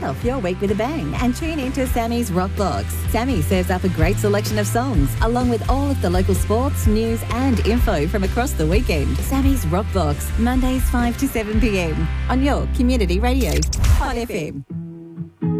off your week with a bang and tune into Sammy's Rock Box. Sammy serves up a great selection of songs, along with all of the local sports, news and info from across the weekend. Sammy's Rock Box, Mondays 5 to 7 p.m. on your community radio, Hot FM.